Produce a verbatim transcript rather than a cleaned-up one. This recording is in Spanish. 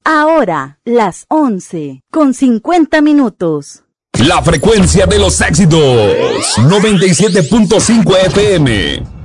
Ahora, las once, con cincuenta minutos. La frecuencia de los éxitos, noventa y siete punto cinco F M.